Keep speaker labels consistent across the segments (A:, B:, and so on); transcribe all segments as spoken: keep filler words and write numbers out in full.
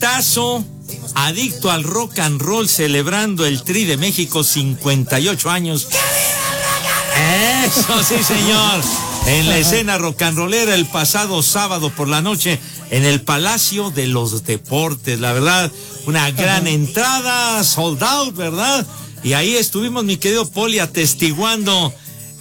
A: exitazo, adicto al rock and roll, celebrando el Tri de México, cincuenta y ocho años. Eso sí, señor. En la escena rock and rollera el pasado sábado por la noche en el Palacio de los Deportes. La verdad, una gran entrada, sold out, ¿verdad? Y ahí estuvimos, mi querido Poli, atestiguando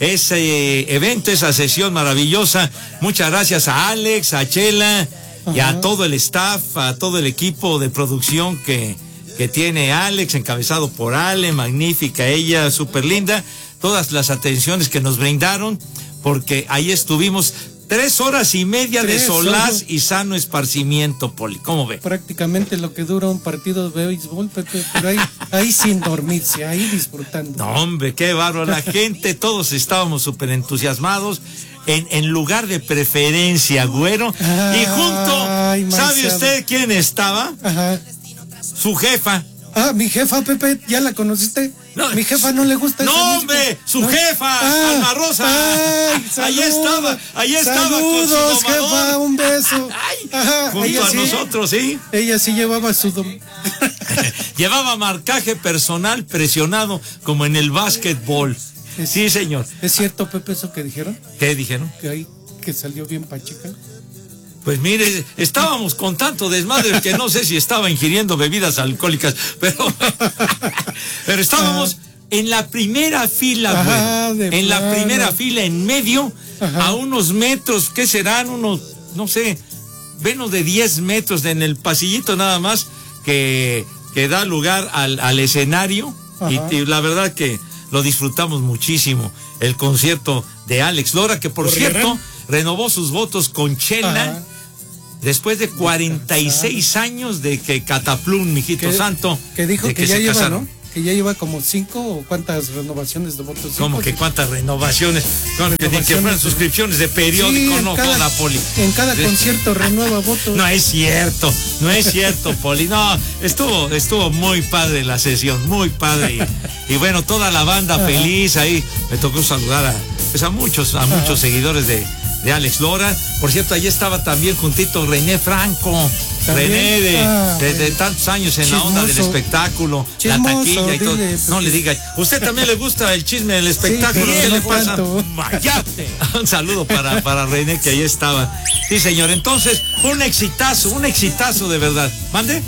A: ese evento, esa sesión maravillosa. Muchas gracias a Alex, a Chela y a todo el staff, a todo el equipo de producción que, que tiene Alex, encabezado por Ale, magnífica ella, súper linda. Todas las atenciones que nos brindaron, porque ahí estuvimos tres horas y media Tres, de solaz solo. y sano esparcimiento, Poli. ¿Cómo ve?
B: Prácticamente lo que dura un partido de béisbol, Pepe, pero ahí, ahí sin dormirse, ahí disfrutando.
A: No, hombre, qué bárbaro. La gente, todos estábamos súper entusiasmados. En, en lugar de preferencia, güero. Ay, y junto, ¿sabe maizado. usted quién estaba? Ajá. Su jefa.
B: Ah, mi jefa, Pepe, ¿ya la conociste? No, mi jefa no le gusta.
A: No, hombre, su ¿no? jefa, ah, Alma Rosa. Ay, ahí estaba, ahí estaba.
B: Saludos, con su jefa, un beso.
A: Ay, Ajá, junto a sí, nosotros, ¿sí?
B: Ella sí llevaba su... Dom...
A: llevaba marcaje personal presionado como en el básquetbol. Es, sí, señor.
B: ¿Es cierto, Pepe, eso que dijeron?
A: ¿Qué dijeron?
B: Que ahí, que salió bien pacheca.
A: Pues mire, estábamos con tanto desmadre que no sé si estaba ingiriendo bebidas alcohólicas, pero, pero estábamos en la primera fila, Ajá, güey, en plano. la primera fila, en medio, Ajá. a unos metros, ¿qué serán? Unos, no sé, menos de diez metros en el pasillito nada más que, que da lugar al, al escenario. Y, y la verdad que lo disfrutamos muchísimo, el concierto de Alex Lora, que por ¿Correrán? cierto renovó sus votos con Chela. Ajá. Después de cuarenta y seis años de que Cataplum, mijito
B: que,
A: santo,
B: que dijo
A: de
B: que,
A: que
B: ya
A: se
B: lleva,
A: casaron.
B: ¿no? Que ya lleva como cinco o cuántas renovaciones de votos.
A: ¿Cómo que cuántas renovaciones? Con, renovaciones que fueran de... suscripciones de periódico, sí, no
B: cada,
A: joda, Poli.
B: En cada concierto renueva votos.
A: No es cierto, no es cierto, Poli. No, estuvo, estuvo muy padre la sesión, muy padre. Y, y bueno, toda la banda Ajá. feliz ahí. Me tocó saludar a, pues a muchos, a muchos Ajá. seguidores de. de Alex Lora. Por cierto, allí estaba también juntito René Franco. ¿También? René de, ah, de, de tantos años en Chismoso. la onda del espectáculo, Chismoso, la taquilla y todo. Dile, no le diga. ¿Usted también le gusta el chisme del espectáculo? Sí, ¿Qué le pasa? ¡Mayate! Un saludo para, para René, que ahí estaba. Sí, señor. Entonces, un exitazo, un exitazo de verdad. ¿Mande?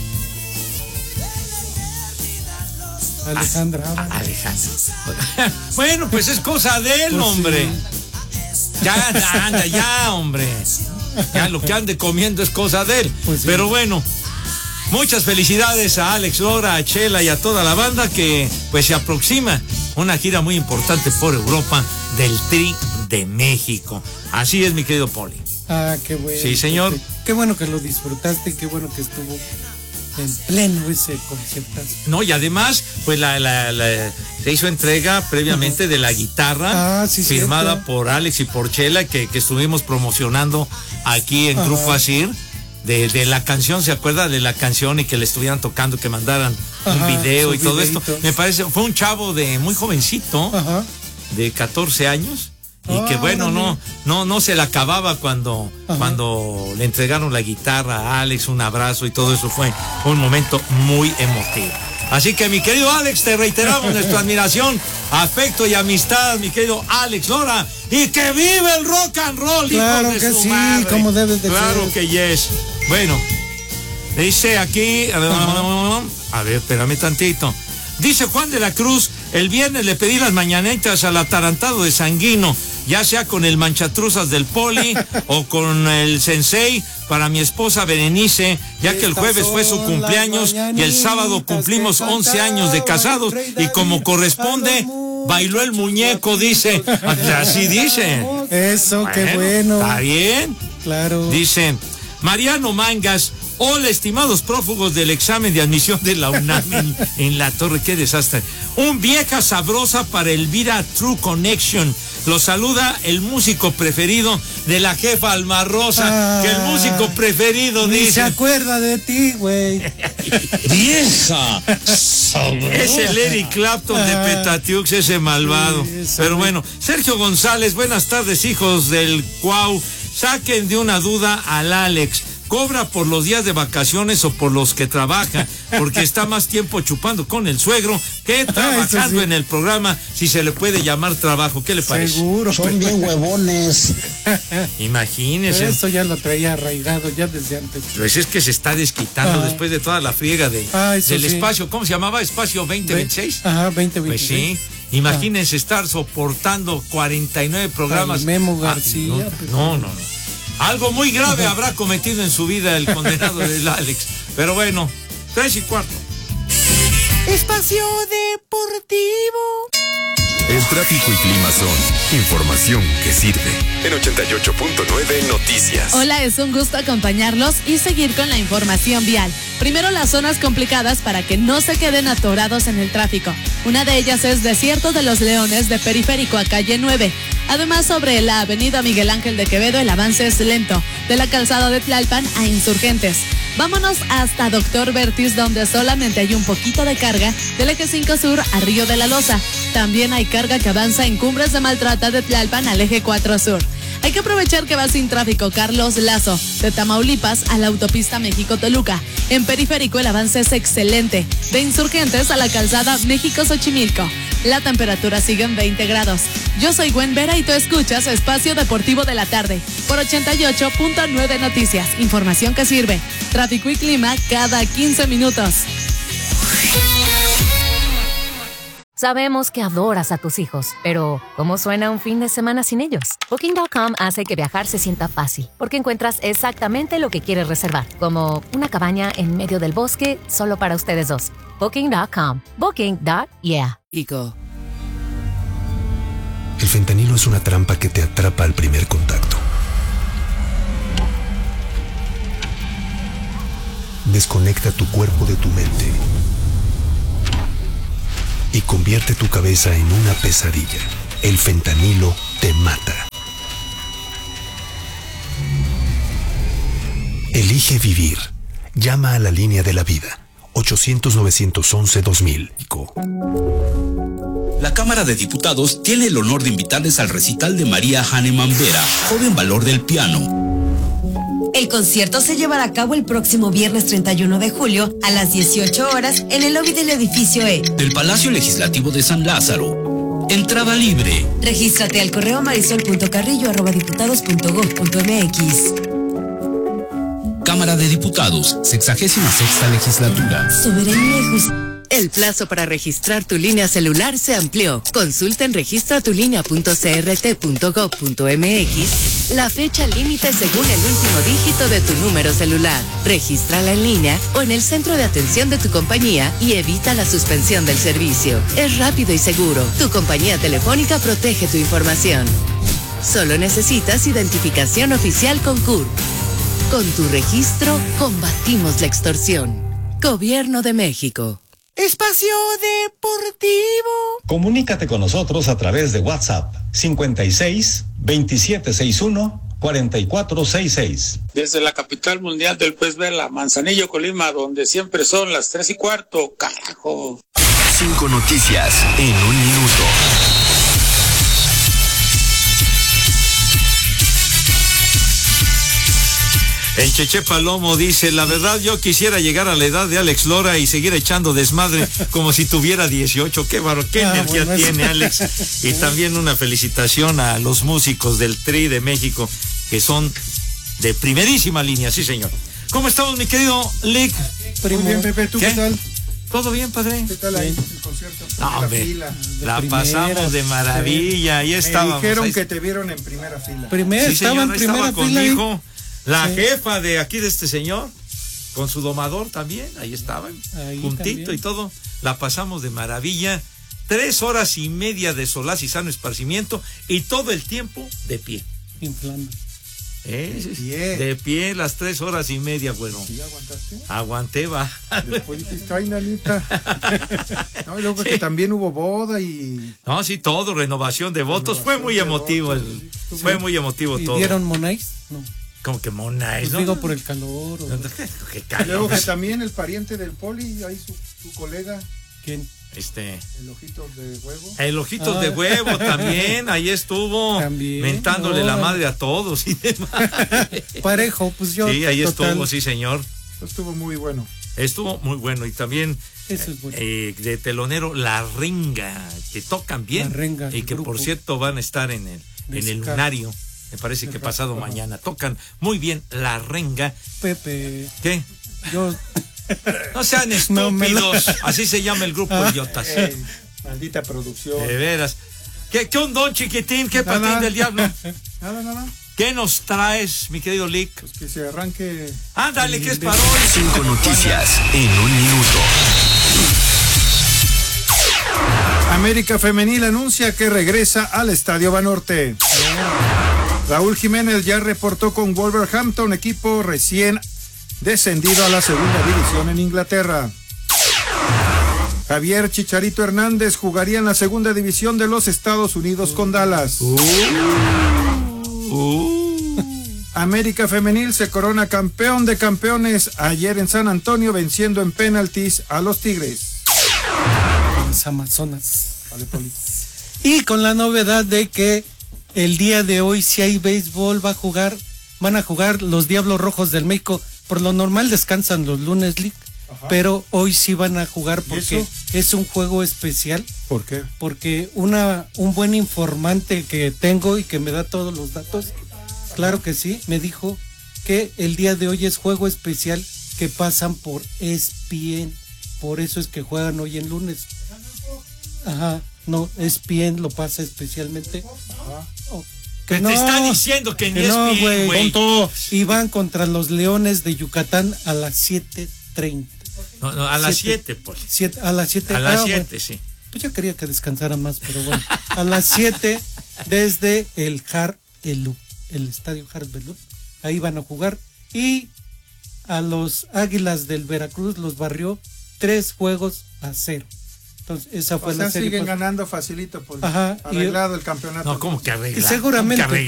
B: Alejandra.
A: Ah, Alejandra. Bueno, pues es cosa de él, pues hombre. Sí. Ya anda, anda, ya, hombre. Ya lo que ande comiendo es cosa de él. Pues sí. Pero bueno, muchas felicidades a Alex Lora, a Chela y a toda la banda, que pues se aproxima una gira muy importante por Europa del Tri de México. Así es, mi querido Poli.
B: Ah, qué bueno.
A: Sí, señor.
B: Qué, qué bueno que lo disfrutaste y qué bueno que estuvo en pleno ese concierto.
A: No, y además, pues la, la, la se hizo entrega previamente uh-huh. de la guitarra ah, sí, firmada cierto. por Alex y por Chela, que, que estuvimos promocionando aquí en uh-huh. Grupo Asir, de, de la canción, ¿se acuerda de la canción? Y que le estuvieran tocando, que mandaran uh-huh, un video y todo videito. esto. Me parece, fue un chavo de muy jovencito, uh-huh. de catorce años. Y oh, que bueno, no, no, no se la acababa cuando, cuando le entregaron la guitarra a Alex, un abrazo y todo eso. Fue un momento muy emotivo. Así que, mi querido Alex, te reiteramos nuestra admiración, afecto y amistad, mi querido Alex Lora, y que vive el rock and roll.
B: Claro
A: hijo de
B: que
A: su
B: sí,
A: madre.
B: como debes de
A: claro ser. Claro que yes. Bueno, dice aquí, a ver, a ver, espérame tantito. Dice Juan de la Cruz, el viernes le pedí las mañanetas al atarantado de Sanguino, ya sea con el manchatruzas del Poli o con el Sensei, para mi esposa Berenice, ya que el jueves fue su cumpleaños y el sábado cumplimos once años de casados y como corresponde, bailó el muñeco, dice. Así dice.
B: Eso, bueno, qué bueno.
A: ¿Está bien?
B: Claro.
A: Dice Mariano Mangas, hola, estimados prófugos del examen de admisión de la UNAM en, en la Torre, qué desastre. Un vieja sabrosa para Elvira True Connection. Lo saluda el músico preferido de la jefa Alma Rosa, ah, que el músico preferido
B: ni
A: dice.
B: se acuerda de ti, güey.
A: ¡Vieja sabrosa! Es el Eric Clapton ah, de Petatiux, ese malvado. Sí, pero bueno, Sergio González, buenas tardes, hijos del Cuau. Saquen de una duda al Alex. cobra por los días de vacaciones o por los que trabaja, porque está más tiempo chupando con el suegro que trabajando sí. en el programa, si se le puede llamar trabajo. ¿Qué le parece?
C: Seguro. Son bien huevones.
A: Imagínese.
B: Eso ya lo traía arraigado ya desde antes.
A: Pues es que se está desquitando ah. después de toda la friega de, ah, del sí. espacio. ¿Cómo se llamaba? ¿Espacio veinte veintiséis?
B: Ajá, veinte veintiséis.
A: Pues sí. Imagínense ah. estar soportando cuarenta y nueve programas.
B: Ay, Memo García.
A: Ah, no, no, no, no. Algo muy grave habrá cometido en su vida el condenado del Alex. Pero bueno, tres y cuarto.
D: Espacio Deportivo.
E: El tráfico y clima son información que sirve. En ochenta y ocho punto nueve Noticias.
F: Hola, es un gusto acompañarlos y seguir con la información vial. Primero, las zonas complicadas para que no se queden atorados en el tráfico. Una de ellas es Desierto de los Leones de Periférico a calle nueve. Además, sobre la avenida Miguel Ángel de Quevedo, el avance es lento, de la calzada de Tlalpan a Insurgentes. Vámonos hasta Doctor Vertis, donde solamente hay un poquito de carga del eje cinco sur a Río de la Loza. También hay carga que avanza en Cumbres de Maltrata de Tlalpan al eje cuatro sur. Hay que aprovechar que va sin tráfico Carlos Lazo, de Tamaulipas a la autopista México-Toluca. En Periférico el avance es excelente, de Insurgentes a la calzada México-Xochimilco. La temperatura sigue en veinte grados. Yo soy Gwen Vera y tú escuchas Espacio Deportivo de la Tarde por ochenta y ocho punto nueve Noticias. Información que sirve. Tráfico y clima cada quince minutos.
G: Sabemos que adoras a tus hijos, pero ¿cómo suena un fin de semana sin ellos? Booking punto com hace que viajar se sienta fácil, porque encuentras exactamente lo que quieres reservar, como una cabaña en medio del bosque solo para ustedes dos. Booking punto com. Booking. Yeah.
H: Ico.
I: El fentanilo es una trampa que te atrapa al primer contacto. Desconecta tu cuerpo de tu mente y convierte tu cabeza en una pesadilla. El fentanilo te mata. Elige vivir. Llama a la línea de la vida. ochocientos, novecientos once, dos mil.
J: La Cámara de Diputados tiene el honor de invitarles al recital de María Hahnemann Vera, joven valor del piano.
K: El concierto se llevará a cabo el próximo viernes treinta y uno de julio a las dieciocho horas en el lobby del edificio E
J: del Palacio Legislativo de San Lázaro. Entrada libre.
K: Regístrate al correo marisol punto carrillo arroba diputados punto gob punto mx.
J: Cámara de Diputados, sexagésima sexta legislatura.
K: Soberanía y justicia.
H: El plazo para registrar tu línea celular se amplió. Consulta en registra tu línea punto c r t punto gob punto mx la fecha límite según el último dígito de tu número celular. Regístrala en línea o en el centro de atención de tu compañía y evita la suspensión del servicio. Es rápido y seguro. Tu compañía telefónica protege tu información. Solo necesitas identificación oficial con C U R. Con tu registro, combatimos la extorsión. Gobierno de México.
D: Espacio Deportivo.
L: Comunícate con nosotros a través de WhatsApp cincuenta y seis, veintisiete sesenta y uno, cuarenta y cuatro sesenta y seis.
M: Desde la capital mundial del pez vela, Manzanillo, Colima, donde siempre son las tres y cuarto, carajo.
E: Cinco noticias en un minuto.
A: El Cheche Palomo dice, la verdad yo quisiera llegar a la edad de Alex Lora y seguir echando desmadre como si tuviera dieciocho. Qué barro, qué ah, energía bueno, tiene Alex. Y también una felicitación a los músicos del Tri de México, que son de primerísima línea, sí señor. ¿Cómo estamos, mi querido Lick?
B: Muy bien, Pepe, ¿tú qué, qué tal?
A: ¿Todo bien, padre?
N: ¿Qué tal ahí el concierto?
A: No, hombre, la, fila. la primera, pasamos de maravilla, sí. Ahí estábamos.
N: Me dijeron
A: ahí...
N: que te vieron en primera fila.
B: Primera,
A: sí,
B: estaba
A: señor,
B: en primera
A: estaba
B: fila.
A: Con mi hijo. La
B: sí.
A: jefa de aquí de este señor, con su domador también, ahí estaban, ahí juntito también. Y todo, la pasamos de maravilla, tres horas y media de solaz y sano esparcimiento y todo el tiempo de pie.
B: Inflando.
A: ¿Eh? De pie. De pie las tres horas y media, bueno.
N: ¿Sí aguantaste?
A: Aguanté, va.
N: Después dijiste, ay, nanita. No, y luego sí. Que también hubo boda y...
A: No, sí, todo, renovación de votos, renovación fue muy emotivo, votos, el, sí. Fue muy emotivo
B: ¿Y
A: todo.
B: ¿Dieron Monais? No.
A: Como que Monais,
B: ¿no? Digo por el calor. O...
A: ¿Qué calor?
N: Luego que también el pariente del Poli, ahí su, su colega.
B: ¿Quién?
A: Este,
N: el Ojitos de Huevo.
A: El Ojitos
B: Ah.
A: de Huevo también, ahí estuvo
B: También,
A: mentándole
B: no.
A: la madre a todos y demás.
B: Parejo, pues yo.
A: Sí, ahí
B: total,
A: estuvo, sí señor.
N: Estuvo muy bueno.
A: Estuvo muy bueno y también
B: Eso es bueno.
A: eh, de telonero La Renga, que tocan bien.
B: La Renga,
A: y
B: el
A: que
B: grupo
A: por cierto van a estar en el,
B: de
A: en el
B: ska.
A: lunario. Me parece que
B: Ajá,
A: pasado
B: ajá.
A: mañana. Tocan muy bien La Renga.
B: Pepe.
A: ¿Qué?
B: Yo.
A: No sean
B: No, me lo-
A: estúpidos. Así se llama el grupo,
B: Ah.
A: idiotas.
N: Ey, maldita producción.
A: De veras. ¿Qué, qué ondón, chiquitín? ¿Qué
N: Nada.
A: patín del diablo?
N: Nada, nada.
A: ¿Qué nos traes, mi querido Lick?
N: Pues que se arranque.
A: Ándale, que es para hoy.
E: Cinco noticias en un minuto.
N: América Femenil anuncia que regresa al Estadio Banorte. Raúl Jiménez ya reportó con Wolverhampton, equipo recién descendido a la segunda división en Inglaterra. Javier Chicharito Hernández jugaría en la segunda división de los Estados Unidos con Dallas.
A: Uh, uh.
N: América Femenil se corona campeón de campeones ayer en San Antonio, venciendo en penaltis a los Tigres.
B: Las Amazonas. Y con la novedad de que el día de hoy, si hay béisbol, va a jugar, van a jugar los Diablos Rojos del México. Por lo normal descansan los lunes, Lick, pero hoy sí van a jugar porque
N: eso?
B: es un juego especial.
N: ¿Por qué?
B: Porque una un buen informante que tengo y que me da todos los datos, claro que sí, me dijo que el día de hoy es juego especial que pasan por E S P N. Por eso es que juegan hoy en lunes. Ajá, no, E S P N lo pasa especialmente. Oh,
A: Que te está diciendo que ni es
B: no,
A: bien, güey.
B: tonto. Y van contra los Leones de Yucatán a las siete treinta.
A: No, no, a las
B: Siete.
A: siete, pues.
B: Siete, a las siete.
A: A las
B: ah,
A: siete,
B: bueno.
A: sí.
B: Pues yo quería que descansara más, pero bueno. A las siete desde el Har Elu, el estadio Har Elu. Ahí van a jugar. Y a los Águilas del Veracruz los barrió tres juegos a cero. Entonces, esa fue
N: O sea,
B: la serie.
N: siguen
B: pues.
N: ganando facilito, pues.
B: Ajá, y-
N: Arreglado el campeonato.
A: No, ¿cómo que arregla?
B: Y seguramente.
A: ¿Cómo que arregla?